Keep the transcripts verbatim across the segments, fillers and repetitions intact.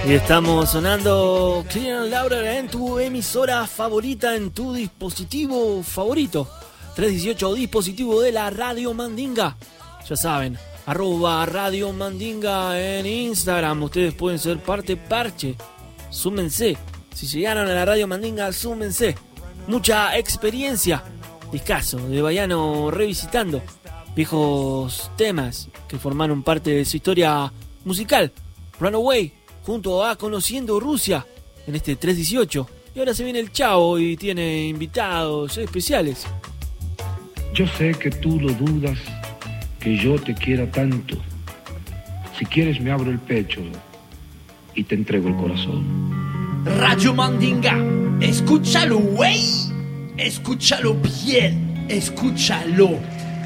Y estamos sonando Clean and Louder en tu emisora favorita, en tu dispositivo favorito. trescientos dieciocho, dispositivo de la Radio Mandinga. Ya saben, arroba Radio Mandinga en Instagram. Ustedes pueden ser parte parche. Súmense. Si llegaron a la Radio Mandinga, súmense. Mucha experiencia. Discazo de Baiano revisitando viejos temas que formaron parte de su historia musical. Runaway junto a Conociendo Rusia en este trescientos dieciocho. Y ahora se viene el Chavo y tiene invitados especiales. Yo sé que tú lo dudas, que yo te quiera tanto. Si quieres me abro el pecho y te entrego el corazón. Radio Mandinga, escúchalo, güey. Escúchalo bien, escúchalo.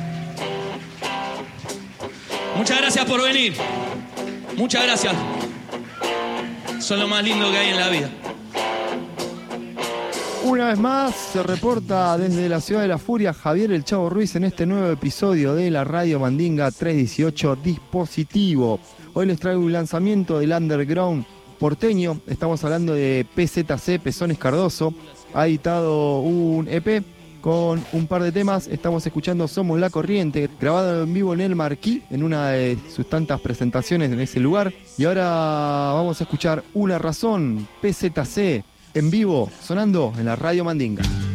Muchas gracias por venir. Muchas gracias. Son lo más lindo que hay en la vida. Una vez más se reporta desde la ciudad de la furia Javier El Chavo Ruiz en este nuevo episodio de la Radio Mandinga trescientos dieciocho Dispositivo. Hoy les traigo un lanzamiento del underground porteño. Estamos hablando de P Z C, Pezones Cardoso. Ha editado un E P con un par de temas. Estamos escuchando Somos la Corriente, grabado en vivo en el Marquí, en una de sus tantas presentaciones en ese lugar. Y ahora vamos a escuchar Una Razón, P Z C, en vivo, sonando en la Radio Mandinga.